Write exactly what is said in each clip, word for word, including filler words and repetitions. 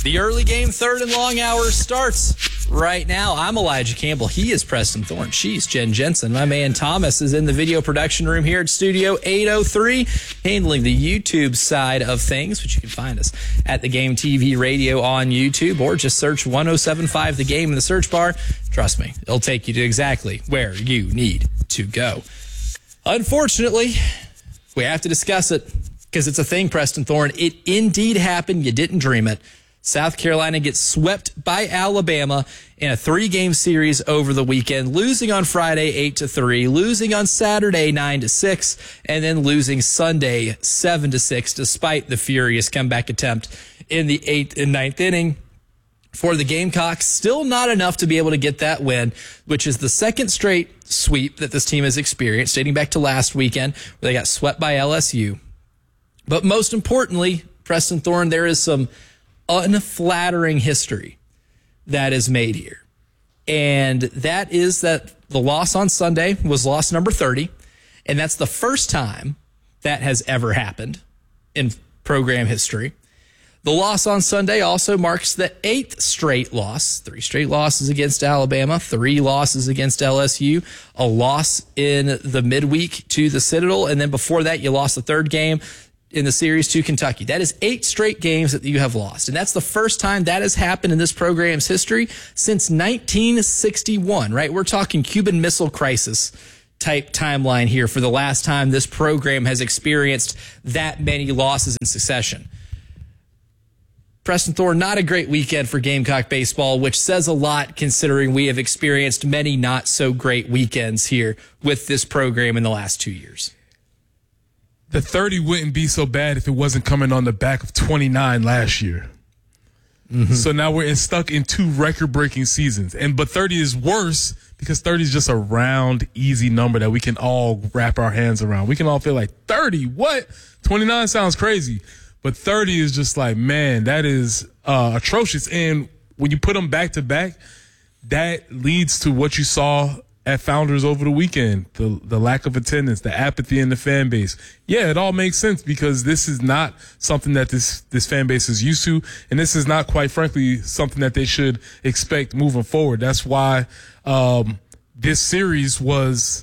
The early game third and long hour starts right now. I'm Elijah Campbell. He is Preston Thorne. She's Jen Jensen. My man Thomas is in the video production room here at Studio eight oh three, handling the YouTube side of things, which you can find us at The Game T V Radio on YouTube, or just search one oh seven point five The Game in the search bar. Trust me, it'll take you to exactly where you need to go. Unfortunately, we have to discuss it because it's a thing, Preston Thorne. It indeed happened. You didn't dream it. South Carolina gets swept by Alabama in a three-game series over the weekend, losing on Friday eight to three, losing on Saturday nine to six, and then losing Sunday seven to six, despite the furious comeback attempt in the eighth and ninth inning. For the Gamecocks, still not enough to be able to get that win, which is the second straight sweep that this team has experienced, dating back to last weekend, where they got swept by L S U. But most importantly, Preston Thorne, there is some unflattering history that is made here. And that is that the loss on Sunday was loss number thirty. And that's the first time that has ever happened in program history. The loss on Sunday also marks the eighth straight loss, three straight losses against Alabama, three losses against L S U, a loss in the midweek to the Citadel. And then before that, you lost the third game in the series to Kentucky. That is eight straight games that you have lost. And that's the first time that has happened in this program's history since nineteen sixty-one, right? We're talking Cuban Missile Crisis type timeline here for the last time this program has experienced that many losses in succession. Preston Thorne, not a great weekend for Gamecock baseball, which says a lot considering we have experienced many not so great weekends here with this program in the last two years. The thirty wouldn't be so bad if it wasn't coming on the back of twenty-nine last year. Mm-hmm. So now we're in, stuck in two record-breaking seasons. And but thirty is worse because thirty is just a round, easy number that we can all wrap our hands around. We can all feel like, thirty, what? twenty-nine sounds crazy. But thirty is just like, man, that is uh, atrocious. And when you put them back-to-back, that leads to what you saw at Founders over the weekend, the the lack of attendance, the apathy in the fan base. Yeah, it all makes sense because this is not something that this, this fan base is used to, and this is not, quite frankly, something that they should expect moving forward. That's why um, this series was,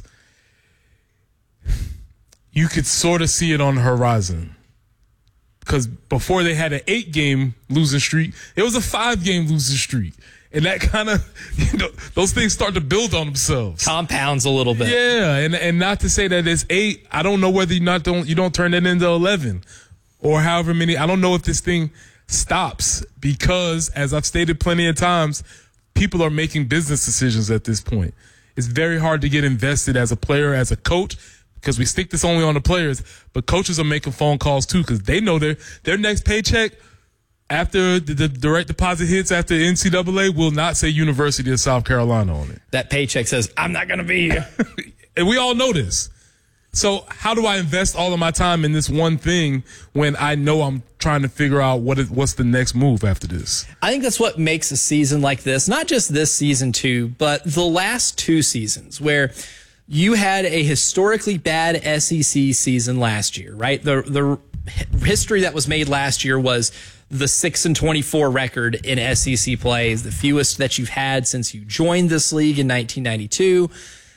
you could sort of see it on the horizon. Because before they had an eight-game losing streak, it was a five-game losing streak. And that kind of, you know, those things start to build on themselves. Compounds a little bit. Yeah, and and not to say that it's eight. I don't know whether you not don't you don't turn that into eleven, or however many. I don't know if this thing stops because, as I've stated plenty of times, people are making business decisions at this point. It's very hard to get invested as a player, as a coach, because we stick this only on the players. But coaches are making phone calls too because they know their their next paycheck, after the, the direct deposit hits after N C double A, will not say University of South Carolina on it. That paycheck says, I'm not going to be here. And we all know this. So how do I invest all of my time in this one thing when I know I'm trying to figure out what is, what's the next move after this? I think that's what makes a season like this, not just this season too, but the last two seasons where you had a historically bad S E C season last year, right? The, the history that was made last year was the six and twenty-four record in S E C play is the fewest that you've had since you joined this league in nineteen ninety-two.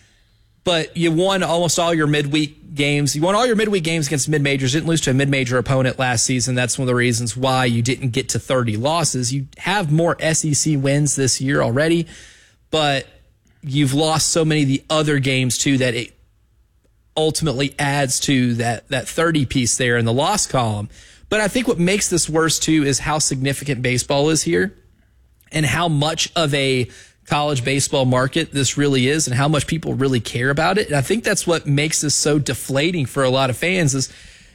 But you won almost all your midweek games. You won all your midweek games against mid-majors. Didn't lose to a mid-major opponent last season. That's one of the reasons why you didn't get to thirty losses. You have more S E C wins this year already, but you've lost so many of the other games too that it ultimately adds to that, that thirty piece there in the loss column. But I think what makes this worse, too, is how significant baseball is here and how much of a college baseball market this really is and how much people really care about it. And I think that's what makes this so deflating for a lot of fans is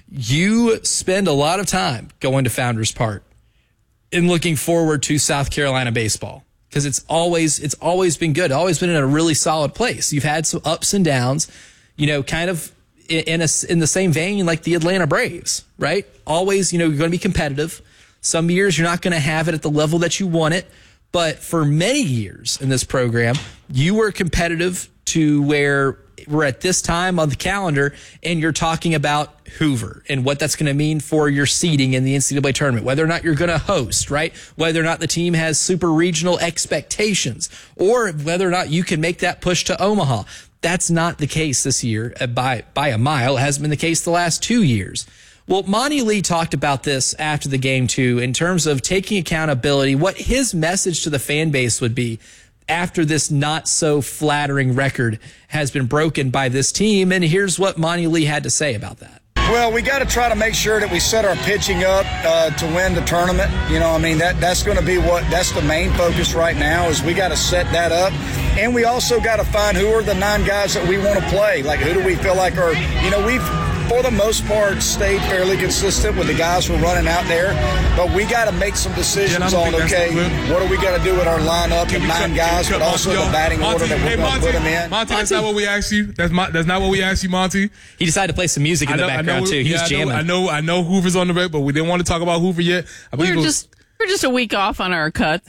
you spend a lot of time going to Founders Park and looking forward to South Carolina baseball because it's always it's always been good, always been in a really solid place. You've had some ups and downs, you know, kind of in a, in the same vein like the Atlanta Braves, right? Always, you know, you're going to be competitive. Some years you're not going to have it at the level that you want it. But for many years in this program, you were competitive to where we're at this time on the calendar and you're talking about Hoover and what that's going to mean for your seeding in the N C double A tournament, whether or not you're going to host, right? Whether or not the team has super regional expectations, or whether or not you can make that push to Omaha. That's not the case this year by, by a mile. It hasn't been the case the last two years. Well, Monty Lee talked about this after the game, too, in terms of taking accountability, what his message to the fan base would be after this not so flattering record has been broken by this team. And here's what Monty Lee had to say about that. Well, we got to try to make sure that we set our pitching up uh, to win the tournament. You know, I mean, that that's going to be what that's the main focus right now is we got to set that up. And we also got to find who are the nine guys that we want to play. Like, who do we feel like are, you know, we've, for the most part, stayed fairly consistent with the guys who are running out there. But we got to make some decisions on, okay, what do we got to do with our lineup of nine guys, but also the batting Monty, order that we're hey, going to put them in. Monty, that's not what we asked you. That's, my, that's not what we asked you, Monty. He decided to play some music in know, the background, too. He yeah, was jamming. I know, I know, I know Hoover's on the break, but we didn't want to talk about Hoover yet. I believe we're it was, just we're just a week off on our cut.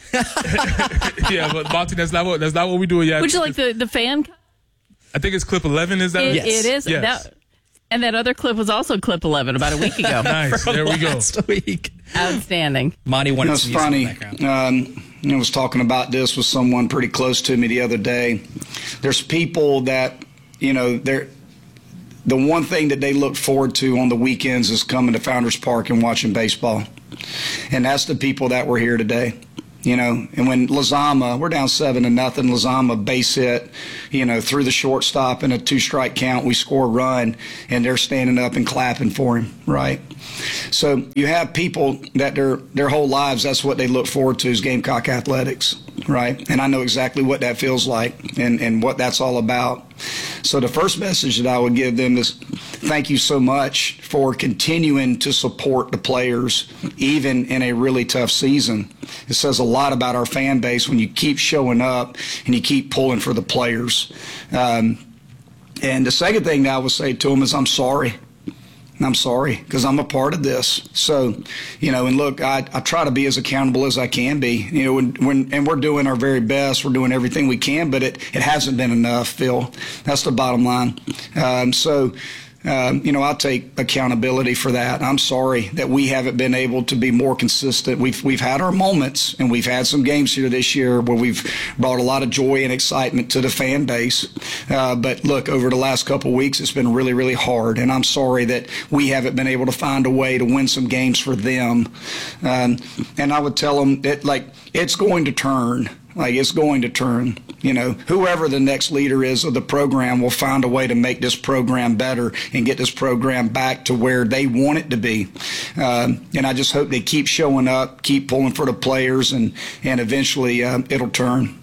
Yeah, but Monty, that's not what that's not what we do yet. Would you like the, the fan cut? I think it's clip eleven, is that It, Yes. it is. Yes. That, and that other clip was also clip eleven about a week ago. Nice. There we go. Last week. Outstanding. Monty You wanted know, it's some music funny. in the background. Um, you know, I was talking about this with someone pretty close to me the other day. There's people that, you know, they're the one thing that they look forward to on the weekends is coming to Founders Park and watching baseball. And that's the people that were here today. You know, and when Lizama, we're down seven to nothing, Lizama base hit, you know, through the shortstop in a two-strike count, we score a run, and they're standing up and clapping for him, right? So you have people that their their whole lives, that's what they look forward to is Gamecock athletics, right? And I know exactly what that feels like and, and what that's all about. So the first message that I would give them is thank you so much for continuing to support the players, even in a really tough season. It says a lot about our fan base when you keep showing up and you keep pulling for the players. Um, and the second thing that I would say to them is I'm sorry. I'm sorry because I'm a part of this. So, you know, and look, I, I try to be as accountable as I can be, you know, when, when, and we're doing our very best. We're doing everything we can, but it, it hasn't been enough, Phil. That's the bottom line. Um, so, Um, you know, I'll take accountability for that. I'm sorry that we haven't been able to be more consistent. We've we've had our moments, and we've had some games here this year where we've brought a lot of joy and excitement to the fan base. Uh, but look, over the last couple of weeks, it's been really, really hard, and I'm sorry that we haven't been able to find a way to win some games for them. Um, and I would tell them that, like, it's going to turn. Like, it's going to turn. You know, whoever the next leader is of the program will find a way to make this program better and get this program back to where they want it to be. Um, and I just hope they keep showing up, keep pulling for the players, and, and eventually uh, it'll turn.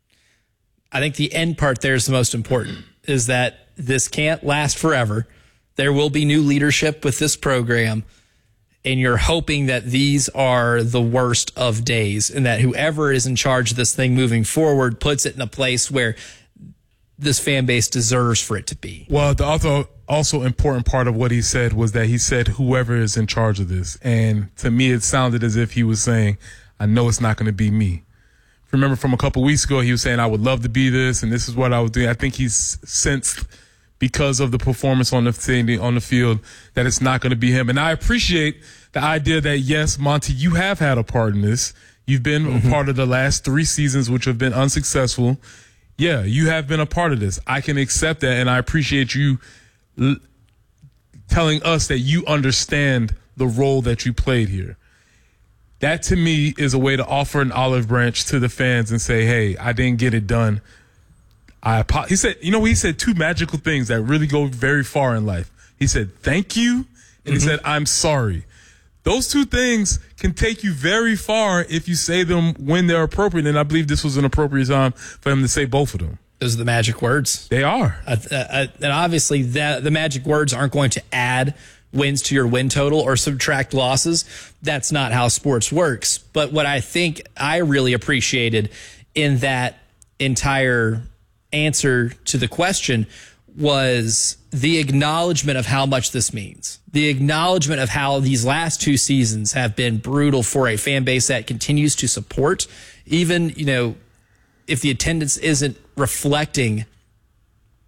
I think the end part there is the most important, is that this can't last forever. There will be new leadership with this program. And you're hoping that these are the worst of days and that whoever is in charge of this thing moving forward puts it in a place where this fan base deserves for it to be. Well, the also, also important part of what he said was that he said whoever is in charge of this. And to me, it sounded as if he was saying, I know it's not going to be me. Remember from a couple weeks ago, he was saying, I would love to be this, and this is what I would do. I think he's sensed, because of the performance on the on the field, that it's not going to be him. And I appreciate the idea that, yes, Monty, you have had a part in this. You've been mm-hmm. a part of the last three seasons, which have been unsuccessful. Yeah, you have been a part of this. I can accept that, and I appreciate you l- telling us that you understand the role that you played here. That, to me, is a way to offer an olive branch to the fans and say, hey, I didn't get it done. I he said, you know, he said two magical things that really go very far in life. He said, thank you, and mm-hmm. he said, I'm sorry. Those two things can take you very far if you say them when they're appropriate, and I believe this was an appropriate time for him to say both of them. Those are the magic words. They are. Uh, uh, and obviously, that, the magic words aren't going to add wins to your win total or subtract losses. That's not how sports works. But what I think I really appreciated in that entire answer to the question was the acknowledgement of how much this means. The acknowledgement of how these last two seasons have been brutal for a fan base that continues to support, even, you know, if the attendance isn't reflecting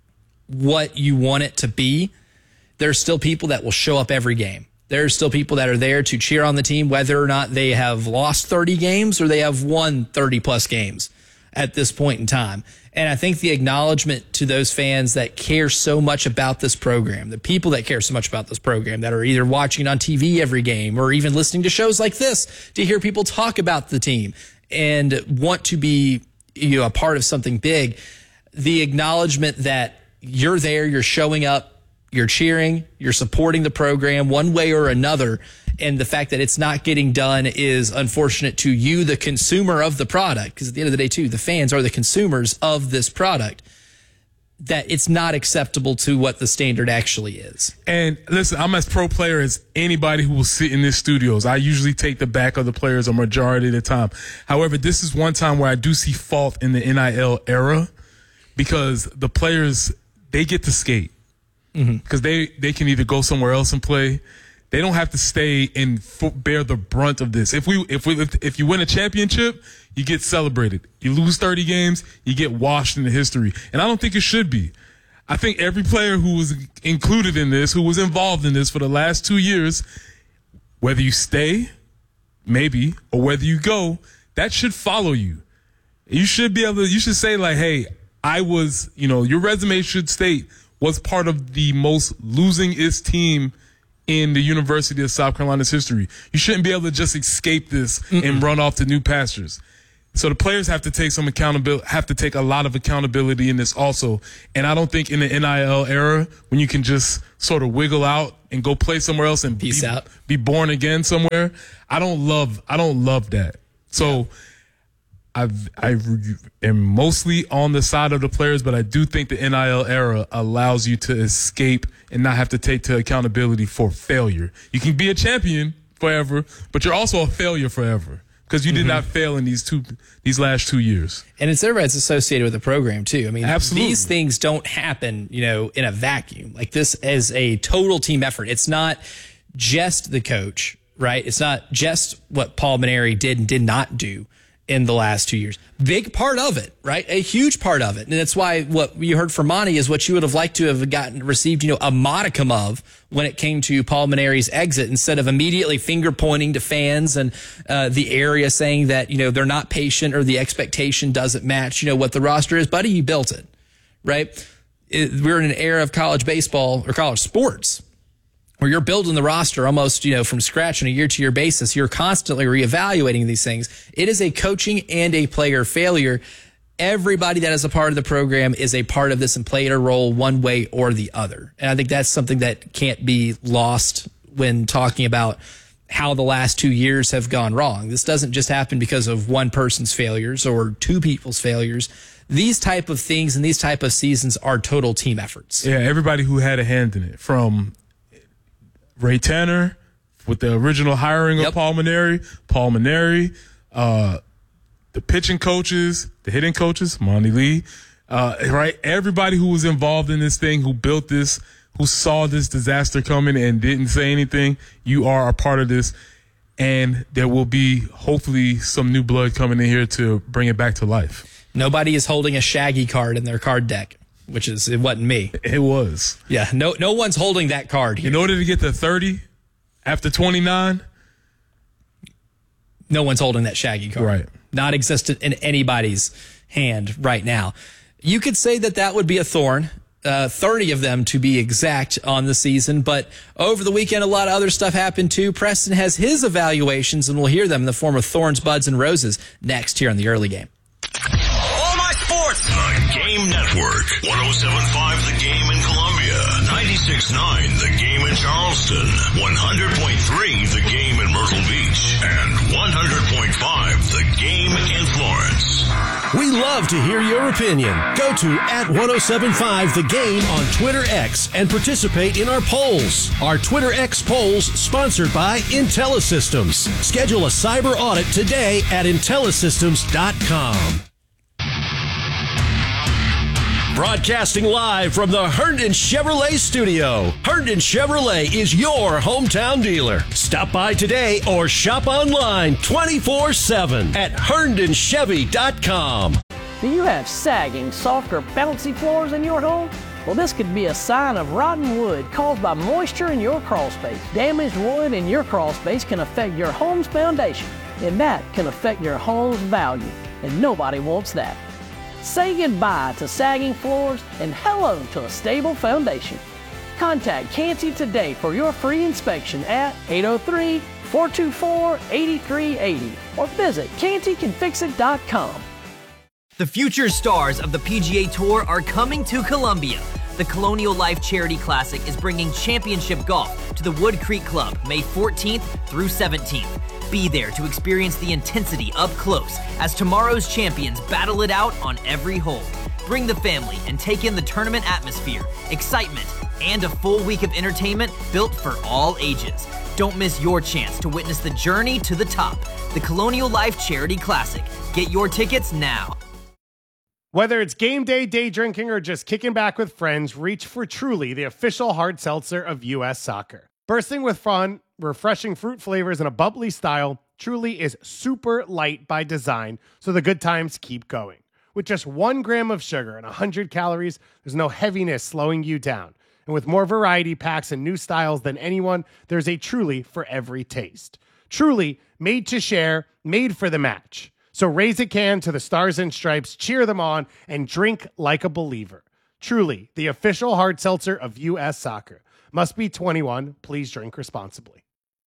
what you want it to be, there's still people that will show up every game. There's still people that are there to cheer on the team, whether or not they have lost thirty games or they have won thirty plus games at this point in time. And I think the acknowledgement to those fans that care so much about this program, the people that care so much about this program, that are either watching on T V every game or even listening to shows like this to hear people talk about the team and want to be, you know, a part of something big, the acknowledgement that you're there, you're showing up, you're cheering, you're supporting the program one way or another, and the fact that it's not getting done is unfortunate to you, the consumer of the product, because at the end of the day, too, the fans are the consumers of this product, that it's not acceptable to what the standard actually is. And listen, I'm as pro player as anybody who will sit in these studios. I usually take the back of the players a majority of the time. However, this is one time where I do see fault in the N I L era because the players, they get to skate. Because mm-hmm. they, they can either go somewhere else and play. They don't have to stay and f- bear the brunt of this. If we if we if, if you win a championship, you get celebrated. You lose thirty games, you get washed into history. And I don't think it should be. I think every player who was included in this, who was involved in this for the last two years, whether you stay, maybe, or whether you go, that should follow you. You should be able to. You should say like, "Hey, I was." You know, your resume should state, was part of the most losingest team in the University of South Carolina's history. You shouldn't be able to just escape this Mm-mm. and run off to new pastures. So the players have to take some accountability, have to take a lot of accountability in this also. And I don't think in the N I L era, when you can just sort of wiggle out and go play somewhere else and Peace be, out. be born again somewhere, I don't love, I don't love that. So yeah. I've, I am mostly on the side of the players, but I do think the N I L era allows you to escape and not have to take to accountability for failure. You can be a champion forever, but you're also a failure forever because you did mm-hmm. not fail in these two, these last two years. And it's everybody's associated with the program too. I mean, Absolutely. These things don't happen, you know, in a vacuum. Like this is a total team effort. It's not just the coach, right? It's not just what Paul Mainieri did and did not do in the last two years. Big part of it, right? A huge part of it. And that's why what you heard from Monty is what you would have liked to have gotten, received, you know, a modicum of when it came to Paul Mainieri's exit, instead of immediately finger pointing to fans and uh, the area saying that, you know, they're not patient or the expectation doesn't match, you know, what the roster is. Buddy, you built it, right? It, we're in an era of college baseball or college sports where you're building the roster almost, you know, from scratch on a year-to-year basis. You're constantly reevaluating these things. It is a coaching and a player failure. Everybody that is a part of the program is a part of this and played a role one way or the other. And I think that's something that can't be lost when talking about how the last two years have gone wrong. This doesn't just happen because of one person's failures or two people's failures. These type of things and these type of seasons are total team efforts. Yeah, everybody who had a hand in it, from Ray Tanner with the original hiring yep. of Paul Mainieri, Paul Mainieri, uh, the pitching coaches, the hitting coaches, Monty Lee, uh, right? Everybody who was involved in this thing, who built this, who saw this disaster coming and didn't say anything, you are a part of this. And there will be hopefully some new blood coming in here to bring it back to life. Nobody is holding a Shaggy card in their card deck. Which is, it wasn't me. It was. Yeah, no no one's holding that card here. In order to get to thirty after twenty-nine, no one's holding that Shaggy card. Right. Not existent in anybody's hand right now. You could say that that would be a thorn, uh, thirty of them to be exact on the season, but over the weekend, a lot of other stuff happened too. Preston has his evaluations, and we'll hear them in the form of thorns, buds, and roses next here on the early game. The Game Network. one oh seven point five The Game in Columbia. ninety-six point nine The Game in Charleston. one hundred point three The Game in Myrtle Beach. And one hundred point five The Game in Florence. We love to hear your opinion. Go to at one oh seven point five The Game on Twitter X and participate in our polls. Our Twitter X polls sponsored by IntelliSystems. Schedule a cyber audit today at intellisystems dot com. Broadcasting live from the Herndon Chevrolet studio. Herndon Chevrolet is your hometown dealer. Stop by today or shop online twenty-four seven at herndon chevy dot com. Do you have sagging, soft, or bouncy floors in your home? Well, this could be a sign of rotten wood caused by moisture in your crawl space. Damaged wood in your crawl space can affect your home's foundation, and that can affect your home's value, and nobody wants that. Say goodbye to sagging floors and hello to a stable foundation. Contact Canty today for your free inspection at eight oh three, four two four, eight three eight oh or visit canty can fix it dot com. The future stars of the P G A Tour are coming to Columbia. The Colonial Life Charity Classic is bringing championship golf to the Wood Creek Club May fourteenth through seventeenth. Be there to experience the intensity up close as tomorrow's champions battle it out on every hole. Bring the family and take in the tournament atmosphere, excitement, and a full week of entertainment built for all ages. Don't miss your chance to witness the journey to the top. The Colonial Life Charity Classic. Get your tickets now. Whether it's game day, day drinking, or just kicking back with friends, reach for Truly, the official hard seltzer of U S Soccer. Bursting with fun, refreshing fruit flavors, and a bubbly style, Truly is super light by design, so the good times keep going. With just one gram of sugar and one hundred calories, there's no heaviness slowing you down. And with more variety packs and new styles than anyone, there's a Truly for every taste. Truly, made to share, made for the match. So raise a can to the Stars and Stripes, cheer them on, and drink like a believer. Truly, the official hard seltzer of U S Soccer. Must be twenty-one. Please drink responsibly.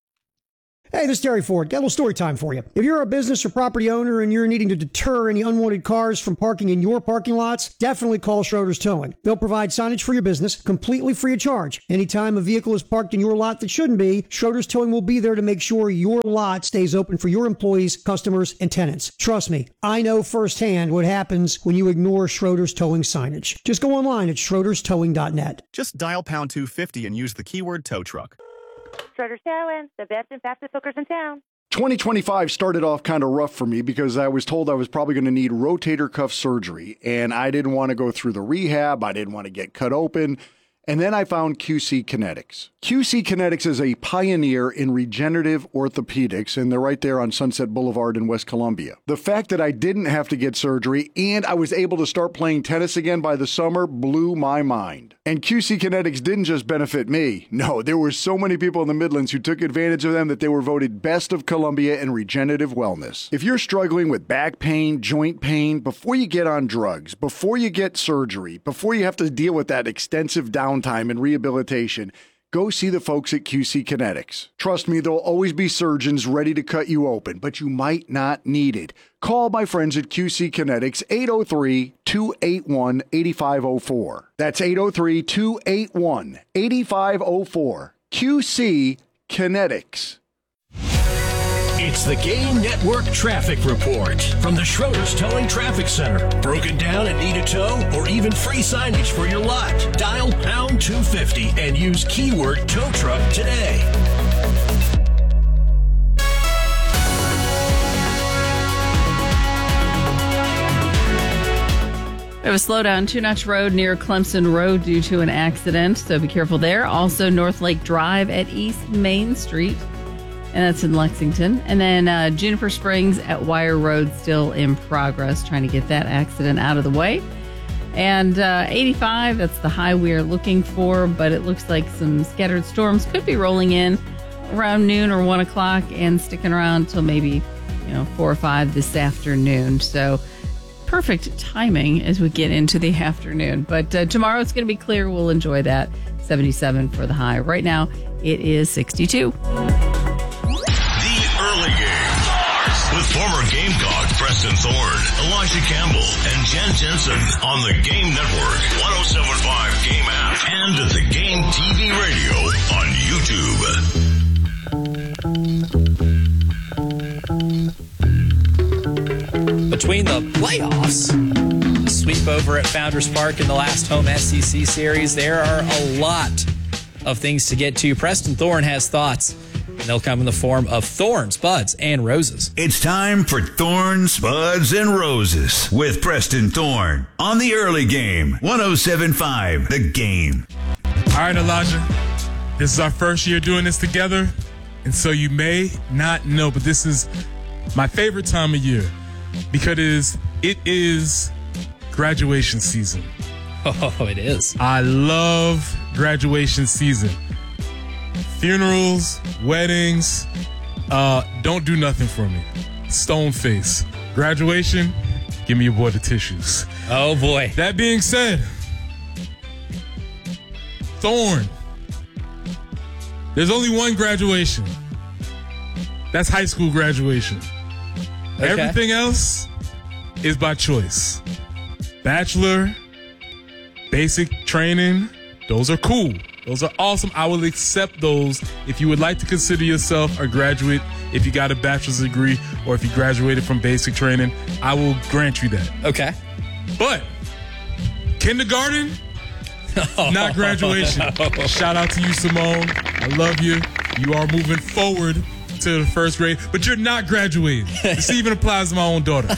Hey, this is Terry Ford. Got a little story time for you. If you're a business or property owner and you're needing to deter any unwanted cars from parking in your parking lots, definitely call Schroeder's Towing. They'll provide signage for your business completely free of charge. Anytime a vehicle is parked in your lot that shouldn't be, Schroeder's Towing will be there to make sure your lot stays open for your employees, customers, and tenants. Trust me, I know firsthand what happens when you ignore Schroeder's Towing signage. Just go online at schroeders towing dot net. Just dial pound two fifty and use the keyword tow truck. Schroeder's Towing, the best and fastest hookers in town. twenty twenty-five started off kind of rough for me because I was told I was probably going to need rotator cuff surgery, and I didn't want to go through the rehab. I didn't want to get cut open. And then I found Q C Kinetics. Q C Kinetics is a pioneer in regenerative orthopedics, and they're right there on Sunset Boulevard in West Columbia. The fact that I didn't have to get surgery and I was able to start playing tennis again by the summer blew my mind. And Q C Kinetics didn't just benefit me. No, there were so many people in the Midlands who took advantage of them that they were voted Best of Columbia in regenerative wellness. If you're struggling with back pain, joint pain, before you get on drugs, before you get surgery, before you have to deal with that extensive downtime and rehabilitation, go see the folks at Q C Kinetics. Trust me, there'll always be surgeons ready to cut you open, but you might not need it. Call my friends at Q C Kinetics, eight oh three, two eight one, eight five oh four. That's eight oh three, two eight one, eight five oh four. Q C Kinetics. It's the Game Network Traffic Report from the Schroeder's Towing Traffic Center. Broken down and need a tow or even free signage for your lot? Dial pound two fifty and use keyword tow truck today. We have a slowdown, Two Notch Road near Clemson Road due to an accident, so be careful there. Also, North Lake Drive at East Main Street, and that's in Lexington. And then uh, Juniper Springs at Wire Road still in progress, trying to get that accident out of the way. And uh, eighty-five, that's the high we're looking for, but it looks like some scattered storms could be rolling in around noon or one o'clock and sticking around till maybe, you know, four or five this afternoon. So perfect timing as we get into the afternoon. But uh, tomorrow it's going to be clear. We'll enjoy that. seventy-seven for the high. Right now it is sixty-two. With former Gamecock Preston Thorne, Elijah Campbell, and Jen Jensen on the Game Network, one oh seven point five Game app, and at the Game T V radio on YouTube. Between the playoffs, the sweep over at Founders Park in the last home S E C series, there are a lot of things to get to. Preston Thorne has thoughts. And they'll come in the form of Thorns, Buds, and Roses. It's time for Thorns, Buds, and Roses with Preston Thorne on the early game. one oh seven point five The Game. All right, Elijah. This is our first year doing this together. And so you may not know, but this is my favorite time of year because it is, it is graduation season. Oh, it is. I love graduation season. Funerals, weddings, uh, don't do nothing for me. Stone face. Graduation, give me your boy the tissues. Oh, boy. That being said, Thorn. There's only one graduation. That's high school graduation. Okay. Everything else is by choice. Bachelor, basic training, those are cool. Those are awesome. I will accept those if you would like to consider yourself a graduate, if you got a bachelor's degree, or if you graduated from basic training. I will grant you that. Okay. But kindergarten, not graduation. Shout out to you, Simone. I love you. You are moving forward to the first grade, but you're not graduating. This even applies to my own daughter.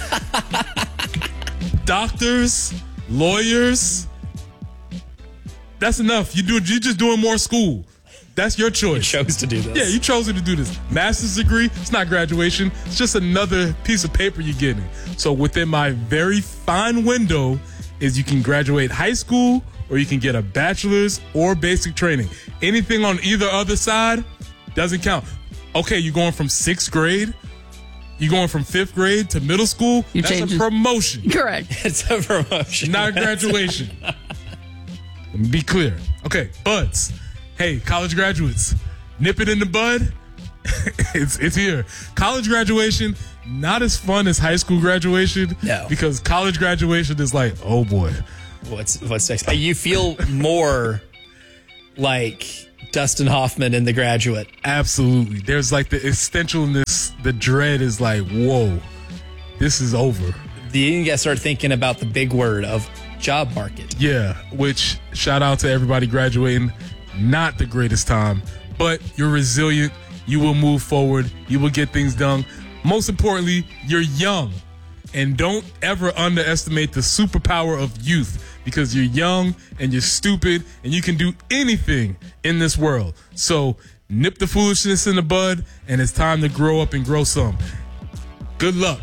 Doctors, lawyers, that's enough. You do. You're just doing more school. That's your choice. You chose to do this. Yeah, you chose to do this. Master's degree, it's not graduation. It's just another piece of paper you're getting. So within my very fine window is you can graduate high school or you can get a bachelor's or basic training. Anything on either other side doesn't count. Okay, you're going from sixth grade. You're going from fifth grade to middle school. You're That's changing. a promotion. Correct. It's a promotion. Not a graduation. Let me be clear. Okay, buds. Hey, college graduates, nip it in the bud. it's it's here. College graduation, not as fun as high school graduation. No. Because college graduation is like, oh boy. What's what's next? You feel more like Dustin Hoffman in The Graduate. Absolutely. There's like the existentialness, the dread is like, whoa, this is over. You gotta start thinking about the big word of job market. Yeah, which shout out to everybody graduating. Not the greatest time, but you're resilient. You will move forward. You will get things done. Most importantly, you're young. And don't ever underestimate the superpower of youth, because you're young and you're stupid and you can do anything in this world. So nip the foolishness in the bud, and it's time to grow up and grow some. Good luck.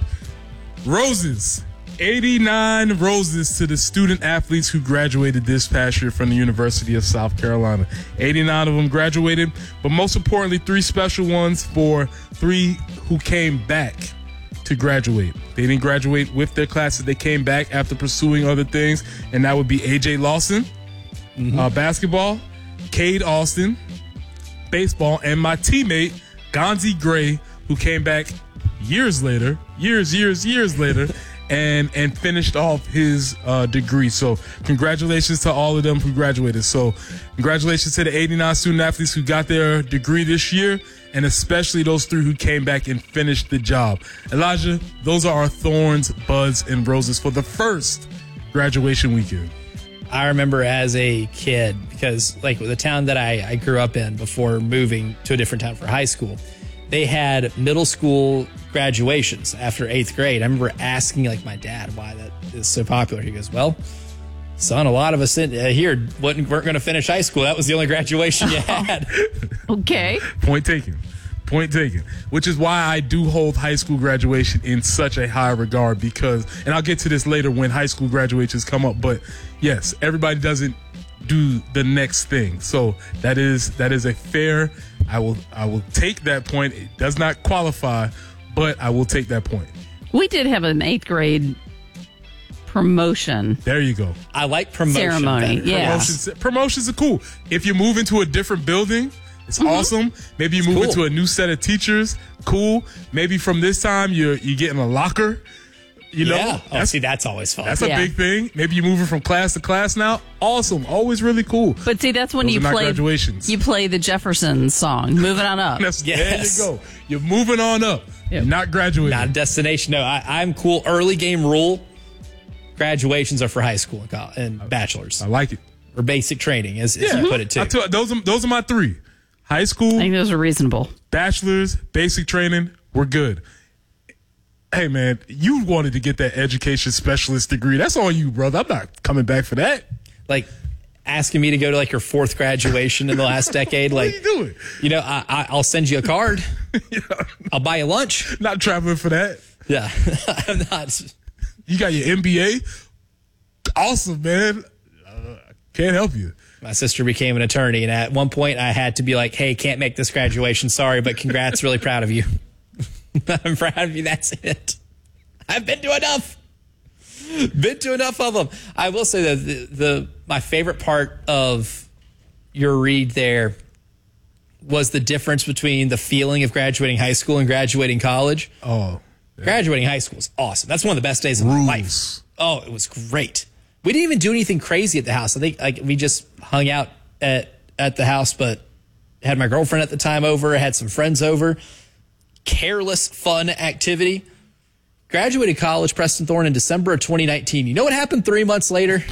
Roses. eighty-nine roses to the student athletes who graduated this past year from the University of South Carolina. eighty-nine of them graduated, but most importantly, three special ones for three who came back to graduate. They didn't graduate with their classes. They came back after pursuing other things, and that would be A J Lawson, mm-hmm. uh, basketball, Cade Austin, baseball, and my teammate, Gonzi Gray, who came back years later, years, years, years later, and and finished off his uh, degree. So congratulations to all of them who graduated. So congratulations to the eighty-nine student athletes who got their degree this year, and especially those three who came back and finished the job. Elijah, those are our thorns, buds, and roses for the first graduation weekend. I remember as a kid, because like the town that I, I grew up in before moving to a different town for high school, they had middle school graduations after eighth grade. I remember asking like my dad why that is so popular. He goes, well, son, a lot of us in, uh, here weren't going to finish high school. That was the only graduation you had. Okay. Point taken. Point taken. Which is why I do hold high school graduation in such a high regard, because, and I'll get to this later when high school graduations come up, but yes, everybody doesn't do the next thing. So that is that is a fair, I will I will take that point. It does not qualify, but I will take that point. We did have an eighth grade promotion. There you go. I like promotion ceremony. better. Yeah. Promotions, promotions are cool. If you move into a different building, it's mm-hmm. awesome. Maybe you it's move cool. into a new set of teachers. Cool. Maybe from this time you're you getting a locker. You know, yeah. Oh, see, that's always fun. That's a yeah. big thing. Maybe you're moving from class to class now. Awesome. Always really cool. But see, that's when Those you are not play graduations. you play the Jefferson song. Moving on up. That's, Yes. There you go. You're moving on up. Yep. You're not graduating. Not a destination. No, I, I'm cool. Early game rule. Graduations are for high school and, college, and bachelors. I like it. Or basic training, as, as Yeah. you put it too. I tell- those are those are my three. High school, I think those are reasonable. bachelor's, basic training. We're good. Hey, man, you wanted to get that education specialist degree. That's on you, brother. I'm not coming back for that. Like asking me to go to like your fourth graduation in the last decade. Like, What are you doing? You know, I, I, I'll send you a card. Yeah. I'll buy you lunch. Not traveling for that. Yeah, I'm not. You got your M B A. Awesome, man. Can't help you. My sister became an attorney, and at one point I had to be like, hey, can't make this graduation. Sorry, but congrats. Really proud of you. I'm proud of you. That's it. I've been to enough. Been to enough of them. I will say that the, the my favorite part of your read there was the difference between the feeling of graduating high school and graduating college. Oh. Yeah. Graduating high school is awesome. That's one of the best days of my life. Oh, it was great. We didn't even do anything crazy at the house. I think like we just hung out at, at the house, but had my girlfriend at the time over, had some friends over. Careless, fun activity. Graduated college, Preston Thorne, in December of twenty nineteen. You know what happened three months later?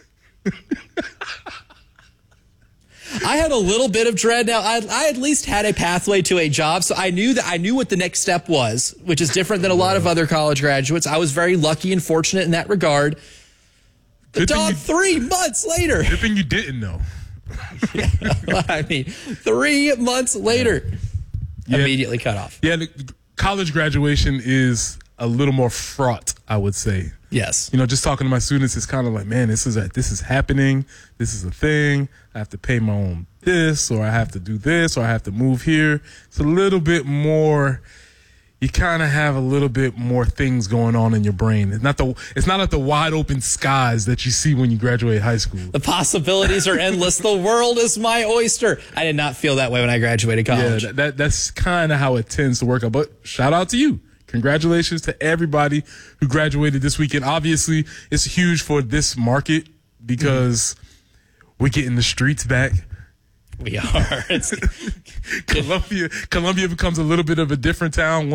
I had a little bit of dread. Now, I, I at least had a pathway to a job, so I knew that I knew what the next step was, which is different than a lot of other college graduates. I was very lucky and fortunate in that regard. The dog, you, three months later. Good thing you didn't know. Yeah, well, I mean, three months later, yeah. Immediately cut off. Yeah, the college graduation is a little more fraught, I would say. Yes. You know, just talking to my students, it's kind of like, man, this is a, this is happening. This is a thing. I have to pay my own this, or I have to do this, or I have to move here. It's a little bit more. You kind of have a little bit more things going on in your brain. It's not the it's not like the wide open skies that you see when you graduate high school. The possibilities are endless. The world is my oyster. I did not feel that way when I graduated college. Yeah, that, that that's kind of how it tends to work out. But shout out to you. Congratulations to everybody who graduated this weekend. Obviously, it's huge for this market because mm-hmm. we're getting the streets back. We are. It's Columbia, Columbia becomes a little bit of a different town.